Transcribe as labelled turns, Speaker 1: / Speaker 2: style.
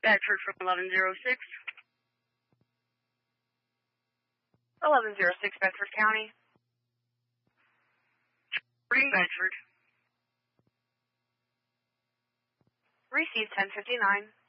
Speaker 1: Bedford from 1106.
Speaker 2: 1106 Bedford County.
Speaker 1: Green Bedford.
Speaker 2: Received 1059.